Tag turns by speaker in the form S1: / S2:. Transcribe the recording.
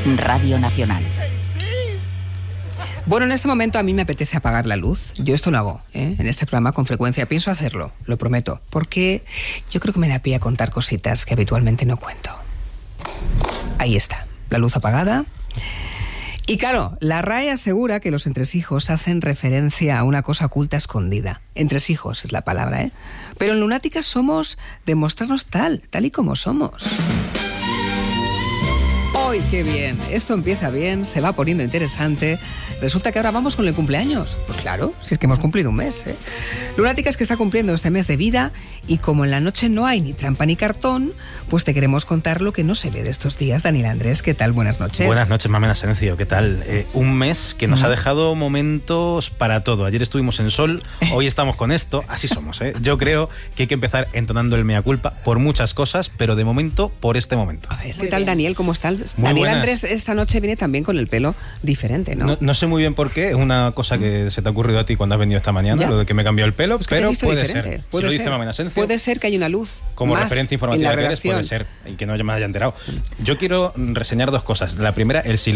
S1: Radio Nacional.
S2: Bueno, en este momento a mí me apetece apagar la luz. Yo esto lo hago, en este programa con frecuencia. Pienso hacerlo, lo prometo, porque yo creo que me da pie a contar cositas que habitualmente no cuento. Ahí está, la luz apagada. Y claro, la RAE asegura que los entresijos hacen referencia a una cosa oculta escondida. Entresijos es la palabra, ¿eh? Pero en Lunáticas somos de mostrarnos tal y como somos. ¡Ay, qué bien! Esto empieza bien, se va poniendo interesante. Resulta que ahora vamos con el cumpleaños. Pues claro, si es que hemos cumplido un mes, ¿eh? Lunáticas que está cumpliendo este mes de vida y como en la noche no hay ni trampa ni cartón, pues te queremos contar lo que no se ve de estos días. Daniel Andrés, ¿qué tal? Buenas noches.
S3: Buenas noches, Mamen Asencio, ¿qué tal? Un mes que nos ha dejado momentos para todo. Ayer estuvimos en Sol, hoy estamos con esto, así somos, ¿eh? Yo creo que hay que empezar entonando el mea culpa por muchas cosas, pero de momento, por este momento.
S2: A ver, ¿qué tal, Daniel? ¿Cómo estás?
S3: Muy
S2: Daniel
S3: buenas.
S2: Andrés esta noche viene también con el pelo diferente, ¿no?
S3: No sé muy bien por qué, es una cosa que se te ha ocurrido a ti cuando has venido esta mañana,
S2: ¿Ya?
S3: lo de que me cambió el pelo,
S2: Pues que te he
S3: pero
S2: visto
S3: puede
S2: diferente.
S3: ser.
S2: Puede
S3: Si lo
S2: ser.
S3: dice Mamen Asencio,
S2: Puede ser que hay una luz
S3: como
S2: más
S3: referencia
S2: en
S3: informativa
S2: la
S3: que eres, puede
S2: redacción.
S3: ser, y que no me haya enterado. Yo quiero reseñar dos cosas. La primera, el silencio